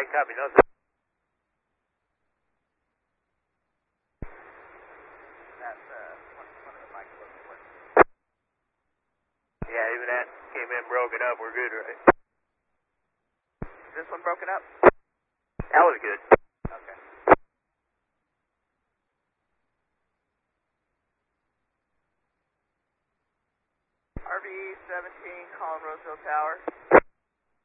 copy, no. That's one of the mics wasn't working. Yeah, even that came in broken up. We're good, right? Is this one broken up? That was good. Okay. RVE 17, calling Roseville Tower.